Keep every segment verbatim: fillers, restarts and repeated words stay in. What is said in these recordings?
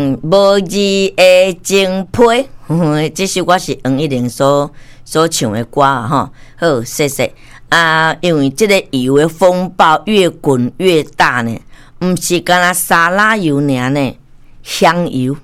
嗯，无字的情批，嗯，这首歌是黄一玲所所唱的歌啊，吼，好，谢谢啊。因为这个油的风暴越滚越大呢，唔是干那沙拉油尔呢，香油、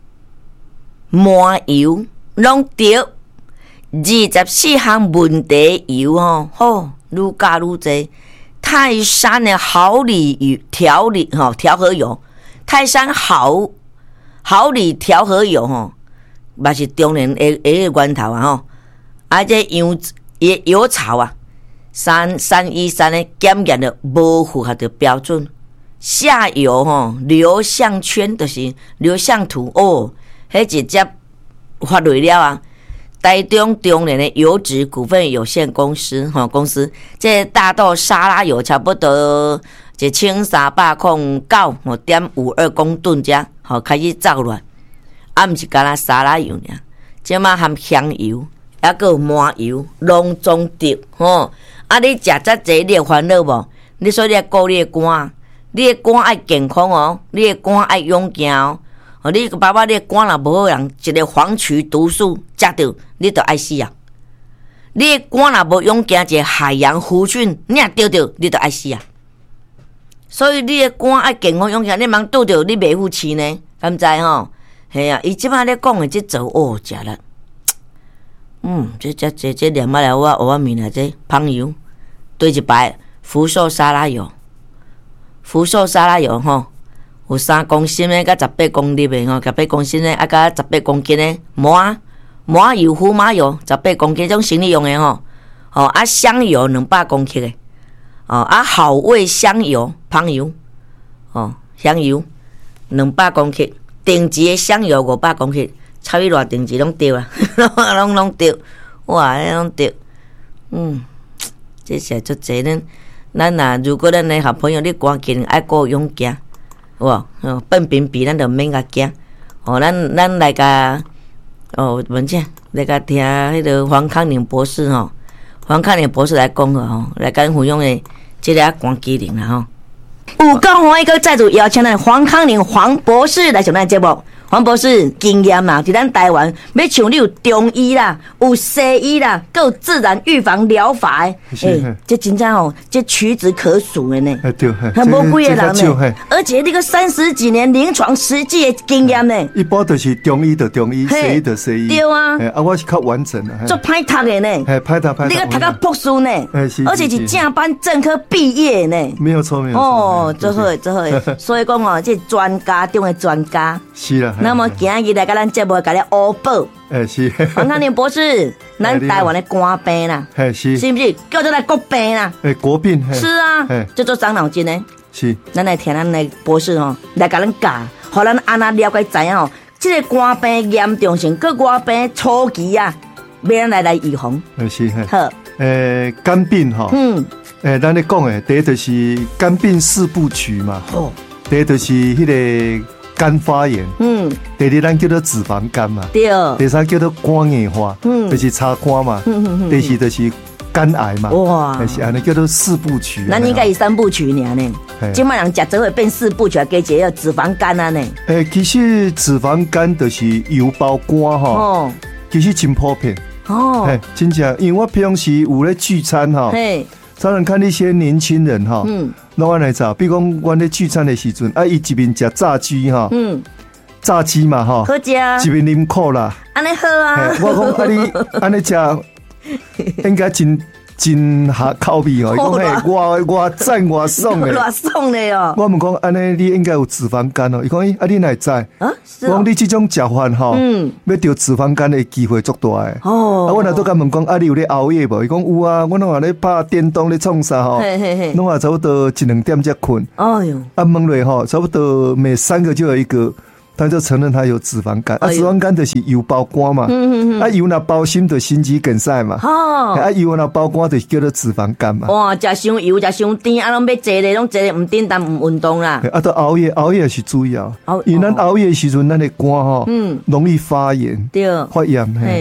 麻油拢对。二十四项问题油吼，吼，愈加愈济。泰山的好礼油调理吼调和油，泰山好好礼调和油吼，嘛是中年的的源头啊吼。啊，这油油油槽啊，三三一三的检验的无符合的标准，下游吼流向圈就是流向图哦，迄直接发落了啊。台中中联的油脂股份有限公司哈公司，这大豆沙拉油差不多一千三百零九点五二公吨这好开始造卵，啊，毋是干那沙拉油呢，这嘛含香油，还有麻油，拢总得吼。啊，你食遮济，你会烦恼无？你说你要顾你的肝，你的肝爱健康哦，你的肝爱勇健哦。哦，你爸爸，你肝若无好人，一个黄曲毒素食着，你就爱死啊！你肝若无勇健，一个海洋弧菌，你若得着，你就爱死啊！所以你的肝爱健康勇健，你茫拄着你袂付钱呢，敢知吼？系啊，伊即摆咧讲的即做哦，食了，嗯，这这这这连下来我我我面啊，这香油对一排福寿沙拉油，福寿沙拉油吼。有三公斤的，甲十八公斤的吼，十八公斤的，啊，甲十八公斤的麻麻油、胡麻油，十八公斤，种生理用的吼。哦，啊，香油两百公克的，哦，啊，好味香油、香油，哦，香油两百公克，定级的香油五百公克，差异偌定级拢对啊，拢拢对，哇，拢对，嗯，这是足济咱，咱若如果咱的好朋友，你赶紧爱顾勇健。哇，哦，笨饼比咱就免甲惊，哦，咱咱来甲，哦，文姐来甲听迄个黄康宁博士吼，黄康宁博士来讲个吼，来甲分享的这个关机灵啦吼。有够欢喜个再度邀请咱黄康宁黄博士来上咱节目。黄博士经验嘛，伫咱台湾要像你有中医啦，有西医啦，还有自然预防疗法诶，哎，这真正哦，这屈指可数的呢。 哎对， 很无几个人呢，而且你个三十几年临床实际的经验呢。 一般都是中医的中医，西医的西医。 对啊， 啊，我是较完整的。 做歹读的呢， 哎，歹读歹读。 你个读到博士呢，而且是正班正科毕业呢。 没有错，没有错。 哦，最好最好，所以讲哦，这专家中的专家。 是啦。 那么今日来甲咱节目甲你欧报， 哎是， 黄康宁博士，咱台湾的肝病啦， 哎是， 是不是叫做来国病啦？ 哎国病， 是啊，叫做伤脑筋呢。 是， 咱来听咱的博士吼，来甲咱教，互咱安那了解知影吼，这个肝病严重性，个肝病初期啊，要咱来来预防。 哎是， 好， 诶肝病吼，嗯，诶咱咧讲诶，第一就是肝病四部曲嘛，哦，第一就是迄个。肝发炎，嗯，第二咱叫做脂肪肝嘛， 对， 第三叫做肝硬化，嗯，就是插肝嘛，嗯嗯嗯，第四就是肝癌嘛，哇，是安尼叫做四部曲。 咱应该是三部曲尔呢，今摆人食做会变四部曲，加一个脂肪肝啊呢。诶， 其实脂肪肝就是油包肝哈，哦，其实真普遍，哦，嘿，真正，因为我平时有咧聚餐哈，嘿。常常看一些年轻人哈，嗯，拢安尼做，比如讲，阮咧聚餐的时阵，啊，伊一面食炸鸡哈，嗯，炸鸡嘛哈， 好食， 一面啉可啦， 安尼好啊。 我讲啊，你安尼食，应该真真合口味哦。伊讲嘿，我我赞我爽的， 我爽的哦。 我问讲安尼，你应该有脂肪肝哦。伊讲，啊，你哪会知？啊，我讲你这种食法吼，嗯，要得脂肪肝的机会足大诶。哦，啊，我若都甲问讲，啊，你有咧熬夜无？伊讲有啊，我拢话咧拍电动咧创啥吼，拢话差不多一两点才困。哎呦，啊，问落吼，差不多每三个就有一个。他就承认他有脂肪肝，啊，脂肪肝就是油包肝嘛，啊，油若包心就心肌梗塞嘛，啊，油若包肝就叫做脂肪肝嘛。 哇，食伤油，食伤甜，啊，拢要坐咧，拢坐咧，唔叮当唔运动啦。 啊，都熬夜，熬夜也是注意啊，因为咱熬夜的时阵，咱的肝吼，嗯，容易发炎，对，发炎嘿。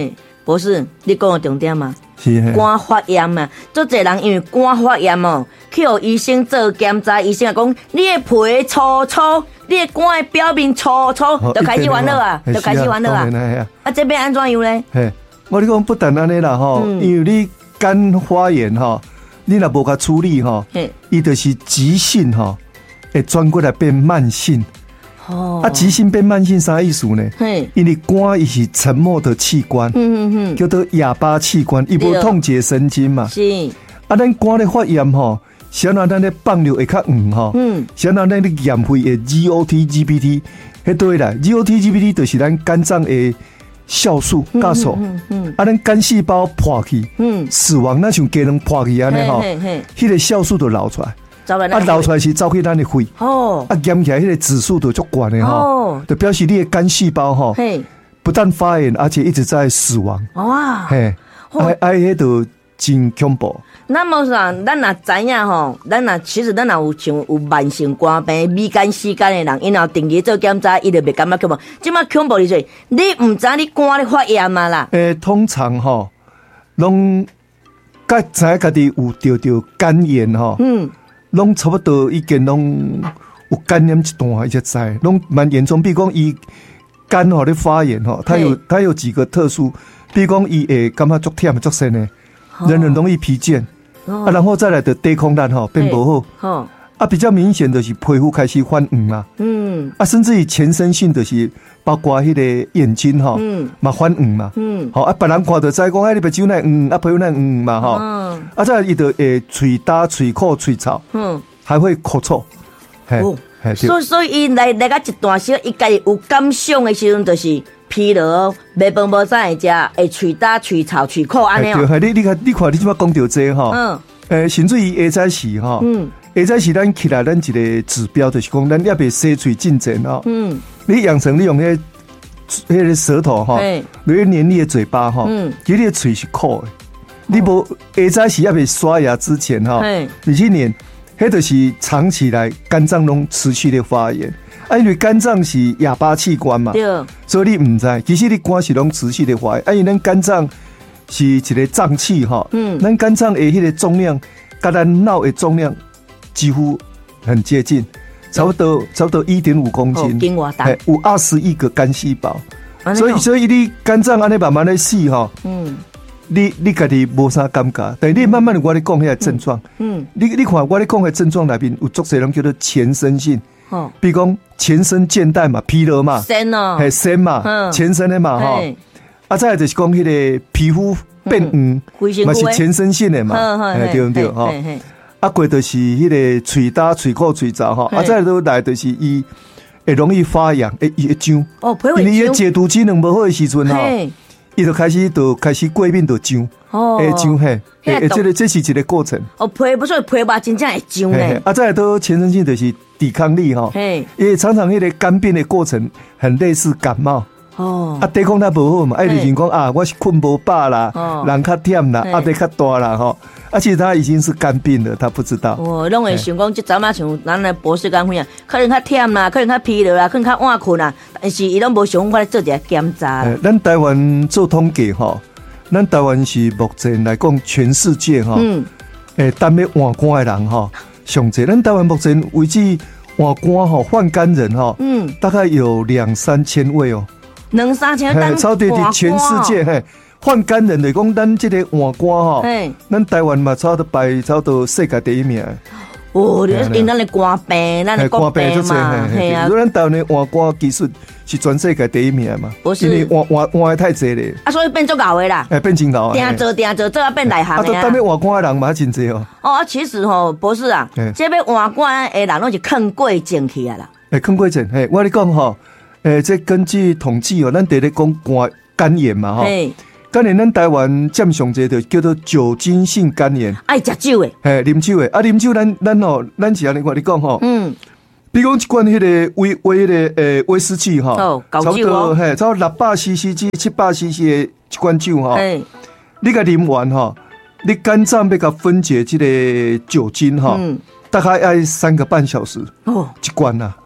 博士，你讲的重点嘛？ 是肝发炎嘛，足侪人因为肝发炎哦，去互医生做检查，医生讲你的皮粗粗，你的肝的表面粗粗，就开始烦恼啊，就开始烦恼啊。啊，这边安怎样咧？ 嘿，我你讲不但安尼啦吼，因为你肝发炎吼，你若无甲处理吼，伊就是急性吼，会转过来变慢性。哦，啊，急性变慢性啥意思呢？因为肝伊是沉默的器官，嗯嗯嗯，叫做哑巴器官，伊无痛觉神经嘛。是，啊，咱肝咧发炎吼，啥那咱咧放尿会较黄吼，嗯，啥那咱咧验肺的 G O T G P T， 迄对啦 ，G O T G P T 就是咱肝脏的酵素酵素，嗯嗯，啊，咱肝细胞破去，嗯，死亡那像鸡卵破去安尼吼，迄个酵素就流出来。啊，流出来是走去咱的肺，哦，啊，减起来迄个指数就足悬的吼，就表示你的肝细胞吼，不但发炎，而且一直在死亡。哇，嘿，哎哎，迄都真恐怖。 那么啥，咱若知影吼，咱若其实咱若有像有慢性肝病、米肝、死肝的人，因若定期做检查，伊就袂感觉恐怖。即马恐怖是，你唔知你肝咧发炎嘛啦？ 诶，通常吼，拢甲知影家己有得着肝炎吼。嗯。拢差不多已经拢有感染一段，伊才知，拢蛮严重。比如讲，伊肝吼咧发炎吼，它有它有几个特殊，比如讲，伊会感觉足忝足身的，人很容易疲倦，啊，然后再来的抵抗力吼变不好，啊，比较明显的是皮肤开始泛黄啊，嗯，啊，甚至于全身性的是包括迄个眼睛吼，嗯，嘛泛黄嘛，嗯，好啊，别人看到知讲，哎，你目睭那黄，啊，皮肤那黄嘛，吼，嗯，啊，再伊就会嘴干、嘴苦、嘴臭，嗯，还会咳嗽，嘿， 所以所以伊来来到一段时间，伊家己有感想的时阵，就是疲劳、袂饭无啥会食，会嘴干、嘴臭、嘴苦安尼哦。 对，你你看，你看，你即摆讲到这吼，嗯，诶，甚至于下早时吼，嗯。下早时咱起来，咱一个指标就是讲，咱要袂洗嘴进前哦。嗯，你养成你用迄迄个舌头哈，你黏你的嘴巴哈，其实你的嘴是苦的。你无下早时要袂刷牙之前哈，你去黏，迄就是长期来肝脏拢持续的发炎。啊，因为肝脏是哑巴器官嘛，所以你唔知，其实你肝是拢持续的发炎。啊，因为咱肝脏是一个脏器哈，嗯，咱肝脏的迄个重量，甲咱脑的重量。几乎很接近，差不多差不多一点五公斤，有二十亿个肝细胞，所以所以你肝脏安尼慢慢的死哈，嗯，你你家己无啥感觉，但你慢慢的我咧讲迄个症状，嗯，你你看我咧讲的症状内面有足侪人叫做全身性，哦，比如讲全身倦怠嘛，疲劳嘛， 身哦， 系身嘛，全身的嘛哈，啊再来就是讲迄个皮肤变黄，嘛是全身性的嘛，对不对哈？啊，过就是迄个嘴干、嘴苦、嘴燥吼，啊，再都来就是伊会容易发痒，会伊会痒。哦，皮会痒。因为伊解毒机能无好的时阵吼，伊就开始就开始过敏就痒，会痒嘿。诶，这个这是一个过程。 哦，皮不是皮吧，真正会痒嘞。 啊，再都全身性就是抵抗力吼，因为常常迄个肝病的过程很类似感冒。哦，啊，抵抗力无好嘛，哎，就是讲啊，我是困无饱啦，人较忝啦，压力较大啦，吼。而且他已经是肝病了，他不知道。 哦，拢会想讲，即阵啊像咱的博士讲啥，可能较忝啦，可能较疲劳啦，可能较晚困啦，但是伊拢无想法来做一下检查。 咱台湾做统计吼，咱台湾是目前来讲全世界吼，嗯，诶，担要换肝的人吼，上济。咱台湾目前为止换肝吼换肝人吼，嗯，大概有两三千位哦， 两三千位， 超对的全世界嘿。换肝人来讲，咱这个换肝吼，咱台湾嘛，差不多排差不多世界第一名。 哦，因咱的肝病，咱的肝病嘛， 系啊。咱台湾的换肝技术是全世界第一名嘛，因为换换换的太济咧。 啊，所以变做牛的啦， 哎，变真牛啊！ 定做定做，做啊变内行的啊。 啊，当要换肝的人嘛真济哦。 哦，其实吼，博士啊，这要换肝的人拢是坑过症去啊啦。 哎，坑过症，嘿，我跟你讲吼，诶，这根据统计哦，咱得咧讲肝肝炎嘛，吼。肝炎，咱台湾占上济就叫做酒精性肝炎。 爱食酒诶， 嘿，啉酒诶，啊，啉酒咱咱吼，咱是安尼我你讲吼，嗯，比如讲一罐迄个威威迄个诶威士忌吼， 哦，高酒哦， 嘿，差不多六百 C C 至七百 C C 的一罐酒吼，你甲啉完吼，你肝脏要甲分解这个酒精吼，大概要三个半小时哦，一罐啊。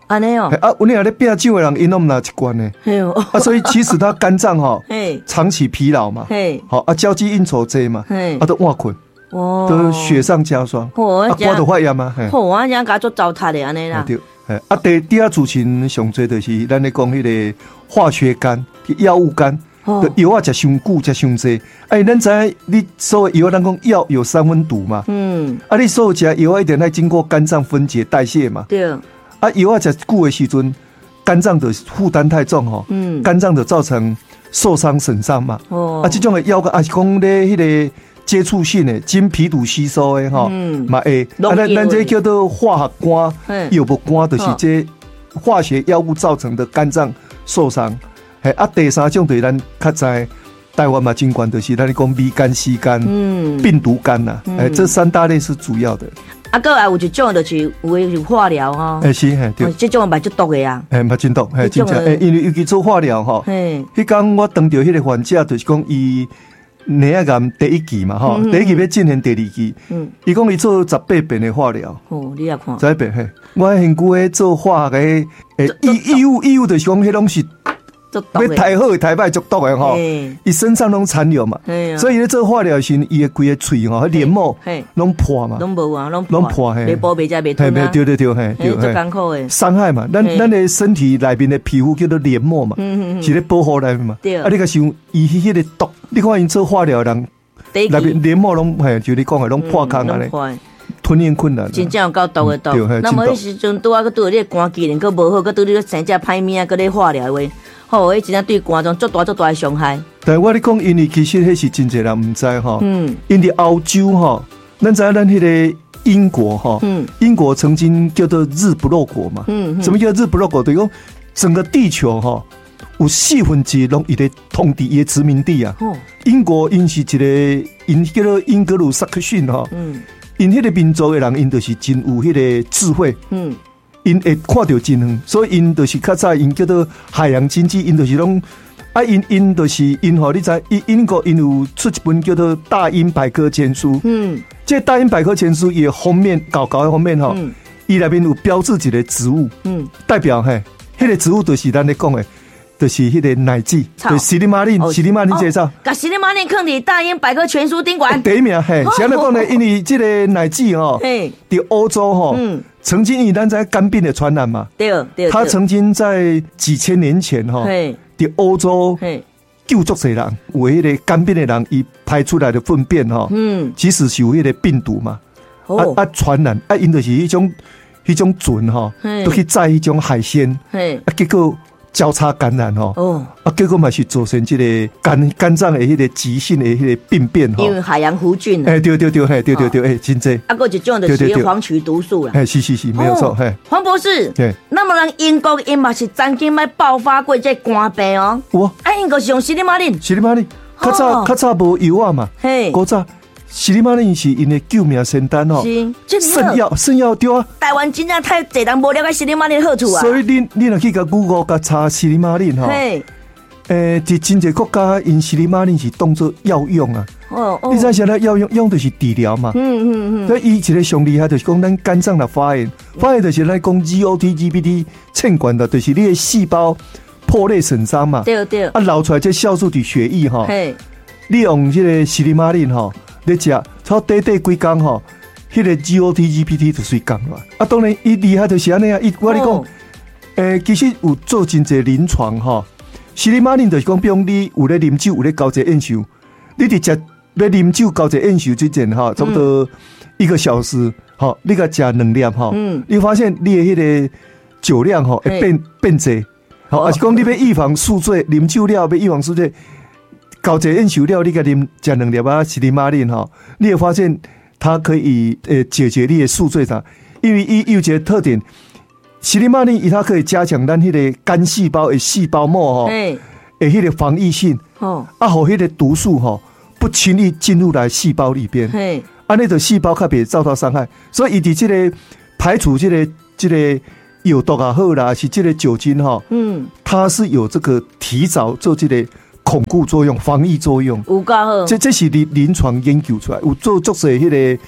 安尼哦， 啊，有那咧变酒的人，因拢拿一罐呢。啊，所以其实他肝脏哈，长期疲劳嘛，好啊，交际应酬多嘛，啊都瓦困，都雪上加霜，啊，肝都发炎嘛。 好，我讲家做糟蹋的安尼啦。 对，啊，第第二组群上最就是咱咧讲迄个化学肝、药物肝。药啊，食伤久，食伤济。哎，咱知你所有药，咱讲药有三分毒嘛。嗯。啊，你所有食药啊，一定要经过肝脏分解代谢嘛。 对。 啊，药啊，食久的时阵，肝脏的负担太重吼。嗯。肝脏就造成受伤损伤嘛。哦。啊，这种的药啊，是讲咧迄个接触性的、经皮肚吸收的吼。嗯。嘛会，啊，咱咱这叫做化学肝，药物肝，就是这化学药物造成的肝脏受伤。嘿啊，第三种就是咱较在台湾嘛，尽管就是咱讲B肝、C肝、嗯、病毒肝呐，哎、嗯，这三大类是主要的。 啊，个还有一种就是有诶是化疗哈， 哎是嘿对， 这种嘛就毒的啊， 哎嘛真毒，嘿真正，哎因为尤其做化疗哈，嘿，迄天我当到迄个患者就是讲伊内癌第一期嘛哈，第一期要进行第二期，嗯，伊讲伊做十八遍的化疗， 哦，你也看， 十八遍嘿，我很久诶做化学诶，诶医医务医务就是讲迄拢是。要太好太歹足毒的吼，伊身上拢残留嘛，所以咧做化疗时，伊的规个喙吼，黏膜拢破嘛， 拢无啊，拢拢破嘿， 袂保袂才袂吞啊， 对对对嘿， 对，足艰苦的伤害嘛，咱咱的身体内面的皮肤叫做黏膜嘛，是咧保护内面嘛，啊，你个想伊迄个毒，你看因做化疗人内面黏膜拢嘿，就你讲的拢破空啊咧。吞咽困难， 真正有够毒的毒。那么迄时阵拄啊，佮对你肝机能够无好，佮对你个生只歹命，佮你化疗的话，吼，迄真正对肝脏足大足大的伤害。 但我咧讲，因为其实迄是真侪人唔知吼，嗯，因为欧洲吼，咱知咱迄个英国吼，嗯，英国曾经叫做日不落国嘛，嗯，什么叫日不落国？等于讲整个地球吼，有四分之一拢伊咧统治伊的殖民地啊。哦，英国因是一个因叫做英格鲁萨克逊吼，嗯。因迄个民族的人，因就是真有迄个智慧，嗯，因会看到真远，所以因就是较早因叫做海洋经济，因就是拢啊，因因就是因吼，你知因英国因有出一本叫做《大英百科全书》，嗯，这《大英百科全书》伊封面搞搞的封面吼，伊内面有标志一个植物，嗯，代表嘿，迄个植物就是咱咧讲的。就是迄个奶蓟，就西里马林，西里马林介绍， 把西里马林放伫大英百科全书顶馆第一名，嘿，谁来讲呢？因为这个奶蓟哦，伫欧洲哈，曾经以咱在肝病的传染嘛， 对对， 他曾经在几千年前哈，伫欧洲救足侪人，有迄个肝病的人，伊排出来的粪便哈，嗯，其实是有迄个病毒嘛，啊啊传染，啊因就是迄种迄种船哈，都去载迄种海鲜，啊结果。交叉感染吼，哦，啊，结果嘛是造成这个肝肝脏的迄个急性的迄个病变吼， 因为海洋弧菌， 哎，对对对，嘿，对对对，哎，真济， 啊，个一种就是黄曲毒素啦， 哎，是是是，没有错，嘿， 黄博士，对，那么人英国因嘛是曾经卖爆发过这肝病哦，哇，啊，英国是用西里马林， 西里马林，较早较早无药啊嘛，嘿，古早。西里马林是因的救命仙丹哦，圣药圣药对啊。 台湾真正太侪人无了解西里马林好处啊。 所以你你若去甲 Google 甲查西里马林吼，诶，伫真侪国家因西里马林是当作药用啊。哦哦。你知现在药用用的是治疗嘛？嗯嗯嗯。所以伊一个上厉害就是讲咱肝脏的发炎，发炎就是咱讲 G O T G P T 欠管的，就是你的细胞破裂损伤嘛。 对对。啊， 流出来这酵素伫血液哈，你用这个西里马林哈。你食，超短短几工吼，迄个 G O T G P T 就随降了。啊，当然，伊厉害就是安尼啊。伊我跟你讲，诶，其实有做真侪临床吼。西里马林就是讲，比如你有咧啉酒，有咧交际应酬，你伫食咧啉酒交际应酬之前吼，差不多一个小时，吼，你甲食两粒吼，你发现你的迄个酒量吼会变变侪，吼，还是讲你要预防宿醉，啉酒了要预防宿醉。交际应酬了，你甲啉食两粒啊西里马林吼，你会发现它可以呃解决你的宿醉啥？因为伊有一个特点，西里马林伊它可以加强咱迄个肝细胞的细胞膜吼，诶，迄个防御性，哦，啊，互迄个毒素吼不轻易进入来细胞里边，嘿，啊，那个细胞较别遭到伤害，所以伊伫这个排除这个这个有毒啊好啦，是这个酒精吼，嗯，它是有这个提早做这个。巩固作用、防疫作用， 有够好。 这这是临临床研究出来，有做足侪迄个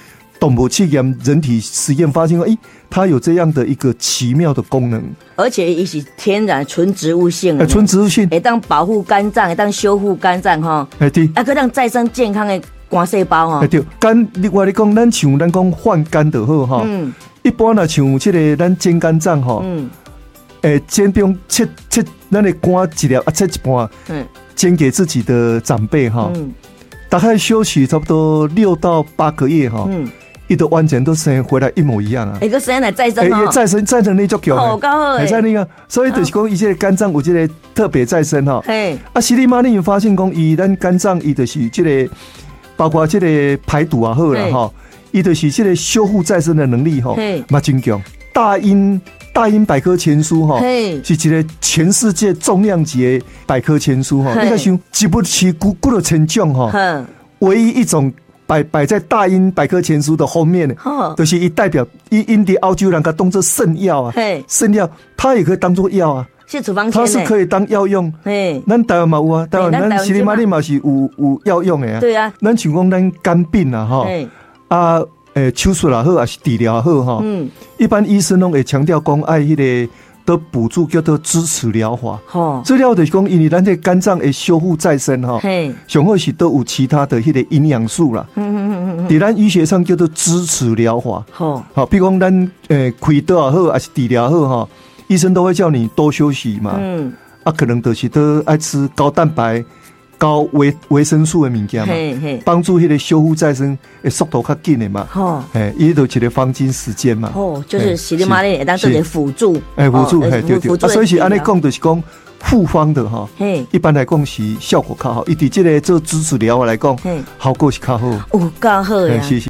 动物试验、人体实验发现说，哎，它有这样的一个奇妙的功能， 而且也是天然纯植物性的， 纯植物性， 会当保护肝脏，会当修复肝脏哈， 哎对， 啊，可当再生健康的肝细胞哈， 哎对，肝，我你讲，咱像咱讲换肝就好哈，嗯，一般呢像这个咱煎肝脏哈，嗯，诶，煎中切切，咱的肝一粒啊切一半，嗯，煎给自己的长辈哈，嗯，大概休息差不多六到八个月哈，嗯。伊都完全都生回来一模一样啊！ 一个生来再生哦， 再生再生力足强， 好高诶！ 在那个，所以就是讲，伊这个肝脏有这个特别再生哈。嘿，啊，西利马利发现讲，伊咱肝脏伊就是这个，包括这个排毒啊好啦哈，伊就是这个修复再生的能力哈，嘛真强。大英大英百科全书哈，是一个全世界重量级的百科全书哈。你看像一部书古古的成奖哈，唯一一种。摆摆在大英百科全书的后面，哦，就是一代表一印第澳洲人，它当做圣药啊，圣药它也可以当做药啊， 是处方它是可以当药用。咱台湾嘛有啊，台湾咱西里马里嘛是有有药用的啊。 对啊， 咱像讲咱肝病啊，哈啊，诶手术也好，还是治疗也好哈，嗯，一般医生拢会强调讲爱迄个。的补助叫做支持疗法，哦，这疗就是讲，因为咱这肝脏的修复再生哈，上好是都有其他的迄个营养素啦，嗯嗯嗯嗯，在咱医学上叫做支持疗法，好，好，比如讲咱诶开刀也好，还是治疗好哈，医生都会叫你多休息嘛，嗯，啊，可能就是都爱吃高蛋白、高维维生素的物件嘛，帮助迄个修复再生的速度较紧的嘛，哦，哎，伊都一个黄金时间嘛， 哦，就是西里马里也当做一个辅助， 哎，辅助，哎，对对，啊，所以是安尼讲，就是讲复方的哈，一般来讲是效果较好，伊伫这个做支持疗法来讲，效果是较好， 哦，较好呀，谢谢。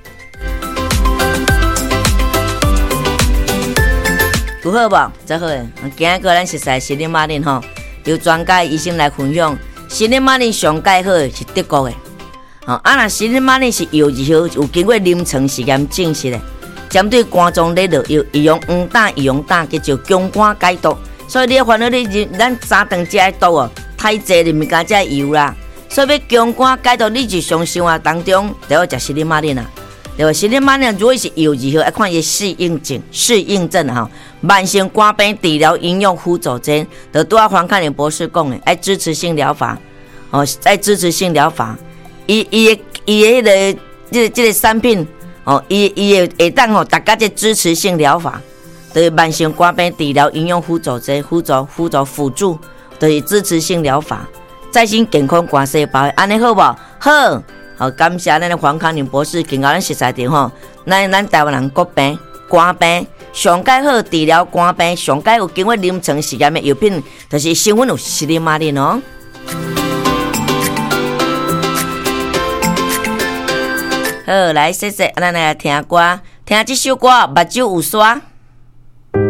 有好无？真好诶！今日个咱熟悉西里马里吼，由专家医生来分享。西里马里上介好的是德国的，哦，啊那西里马里是药剂号有经过临床实验证实的，针对肝脏内的药易用黄胆、易用胆叫做强肝解毒，所以你烦恼你咱三顿食的毒哦，太济你咪加食油啦，所以要强肝解毒，你日常生活当中都要食西里马里啦。对吧？西里马里如果是药剂号，要看伊适应症、适应症哈。慢性肝病治疗应用辅助针，就拄啊黄凯玲博士讲的，爱支持性疗法哦，爱支持性疗法。伊伊伊迄个这这个产品哦，伊伊会会当吼，大家这支持性疗法，就是慢性肝病治疗应用辅助针、辅助辅助辅助，就是支持性疗法，再生健康肝细胞，安尼好无？好。好，感谢咱的黄康宁博士，经过咱熟悉到吼，咱咱台湾人国病、肝病上介好治疗肝病，上介有经过临床实验的药品，就是成分有西里马林哦。好，来谢谢，咱来听歌，听这首歌《目睭有沙》。